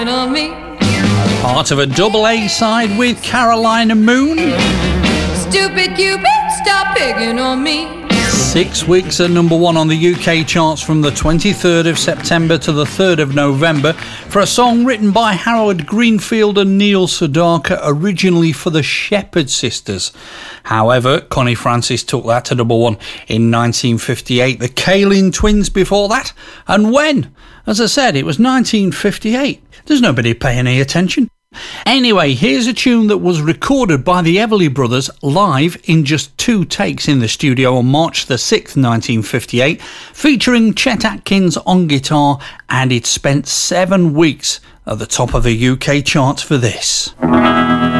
on me. Part of a double A side with Carolina Moon. Stupid Cupid, stop picking on me. 6 weeks at number one on the UK charts from the 23rd of September to the 3rd of November for a song written by Howard Greenfield and Neil Sedaka, originally for the Shepherd Sisters. However, Connie Francis took that to number one in 1958, the Kalin Twins before that, and when? As I said, it was 1958. There's nobody paying any attention. Anyway, here's a tune that was recorded by the Everly Brothers live in just 2 takes in the studio on March the 6th, 1958, featuring Chet Atkins on guitar, and it spent 7 weeks at the top of the UK charts for this.